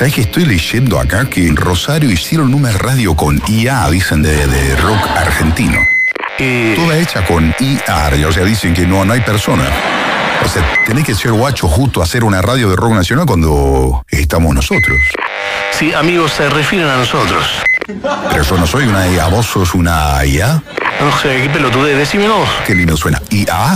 ¿Sabés que estoy leyendo acá que en Rosario hicieron una radio con IA, dicen, de rock argentino? Toda hecha con IA, o sea, dicen que no hay persona. O sea, tenés que ser guacho justo a hacer una radio de rock nacional cuando estamos nosotros. Sí, amigos, se refieren a nosotros. Pero yo no soy una IA, ¿vos sos una IA? No sé, qué pelotudez, decímelo. Qué lindo suena. IA.